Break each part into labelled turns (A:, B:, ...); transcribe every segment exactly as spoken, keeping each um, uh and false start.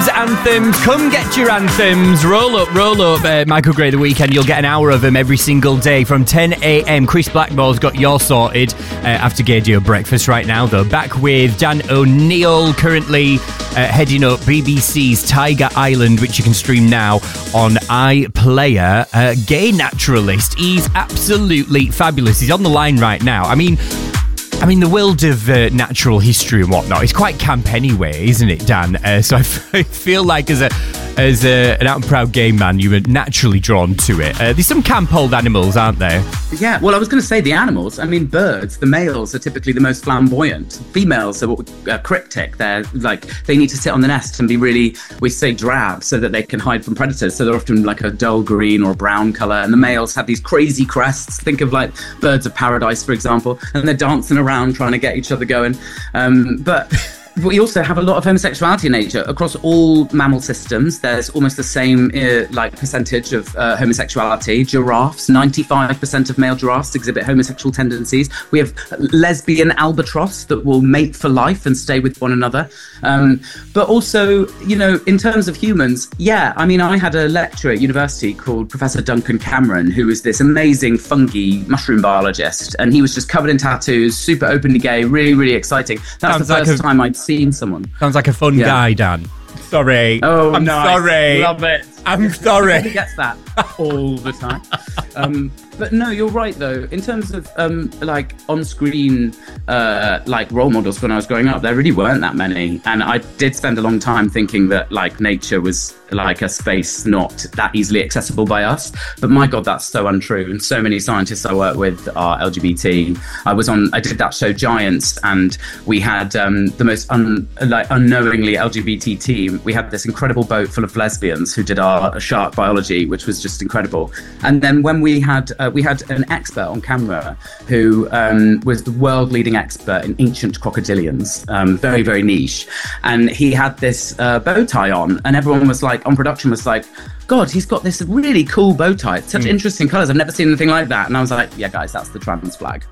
A: Anthems, anthems, come get your anthems. Roll up, roll up. Uh, Michael Gray, the weekend. You'll get an hour of them every single day from ten a.m. Chris Blackmore's got your sorted uh, after Gaydio breakfast right now, though. Back with Dan O'Neill, currently uh, heading up B B C's Tiger Island, which you can stream now on iPlayer. Uh, gay naturalist. He's absolutely fabulous. He's on the line right now. I mean... I mean, the world of uh, natural history and whatnot is quite camp anyway, isn't it, Dan? Uh, so I, f- I feel like as a as a, an out and proud gay man, you were naturally drawn to it. Uh, there's some camp old animals, aren't there?
B: Yeah, well, I was going to say the animals. I mean, birds, the males are typically the most flamboyant. Females are what we, uh, cryptic. They're like, they need to sit on the nest and be really, we say drab, so that they can hide from predators. So they're often like a dull green or brown colour. And the males have these crazy crests. Think of like birds of paradise, for example. And they're dancing around trying to get each other going. Um, but... We also have a lot of homosexuality in nature across all mammal systems. There's almost the same uh, like percentage of uh, homosexuality. Giraffes, ninety-five percent of male giraffes exhibit homosexual tendencies. We have lesbian albatross that will mate for life and stay with one another. Um, but also, you know, in terms of humans, yeah, I mean, I had a lecturer at university called Professor Duncan Cameron, who was this amazing fungi mushroom biologist, and he was just covered in tattoos, super openly gay, really, really exciting. That's Sounds the first like a- time I'd seen someone.
A: Sounds like a fun yeah. guy, Dan. Sorry.
B: Oh,
A: I'm
B: nice.
A: sorry.
B: Love it.
A: I'm sorry.
B: He gets that all the time. Um, but no, you're right though. In terms of um, like on-screen uh, like role models when I was growing up, there really weren't that many, and I did spend a long time thinking that like nature was like a space not that easily accessible by us. But my God, that's so untrue. And so many scientists I work with are L G B T. I was on, I did that show Giants, and we had um, the most un, like unknowingly L G B T team. We had this incredible boat full of lesbians who did our shark biology, which was just incredible. And then when we had uh, we had an expert on camera who um, was the world leading expert in ancient crocodilians, um, very, very niche. And he had this uh, bow tie on, and everyone was like, on production was like, God, he's got this really cool bow tie. It's such mm. interesting colours. I've never seen anything like that. And I was like, yeah, guys, that's the trans flag.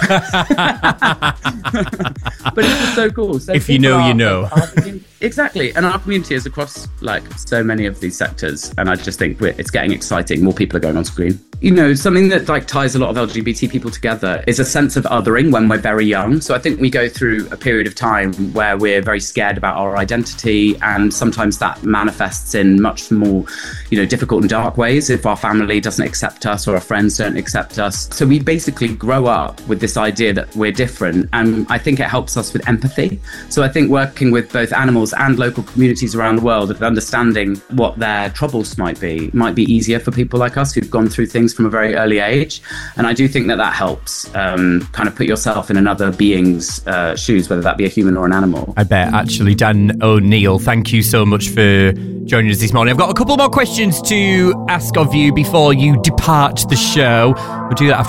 B: But it was so cool. So
A: if you know,
B: are,
A: you know.
B: Are, exactly. And our community is across like so many of these sectors. And I just think we're, it's getting exciting. More people are going on screen. You know, something that like ties a lot of L G B T people together is a sense of othering when we're very young. So I think we go through a period of time where we're very scared about our identity. And sometimes that manifests in much more, you know, difficult and dark ways if our family doesn't accept us or our friends don't accept us. So we basically grow up with this idea that we're different, and I think it helps us with empathy. So I think working with both animals and local communities around the world and understanding what their troubles might be might be easier for people like us who've gone through things from a very early age. And I do think that that helps um, kind of put yourself in another being's uh, shoes, whether that be a human or an animal.
A: I bet, actually. Dan O'Neill, thank you so much for joining us this morning. I've got a couple more questions to ask of you before you depart the show. We'll do that after